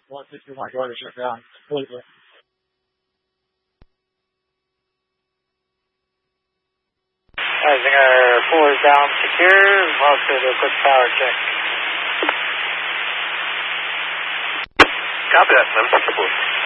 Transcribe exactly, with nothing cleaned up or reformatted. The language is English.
one sixty one door to shut down completely. Zinger four is down secure. Well, to do a quick power check. Copy that, seven sixty-four.